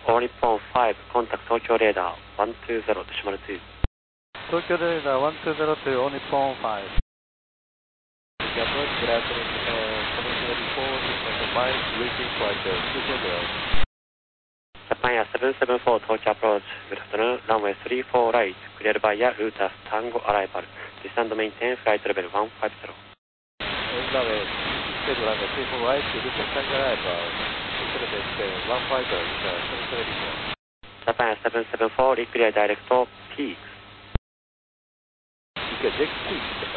All Nippon 5, contact Tokyo Radar 120, decimal 2. Tokyo Radar 120 to All Nippon 5. Approach, good afternoon, 734, 6.5, waiting for the Tokyo Radar. Japan Air 774, Tokyo approach, good afternoon, runway 34 right, cleared by Air Utas Tango arrival, descend maintain flight level 150. Runway 34 right, Utas Tango arrival, descend maintain 150, Japan Air 774, reclear direct peaks. Reclear direct peaks.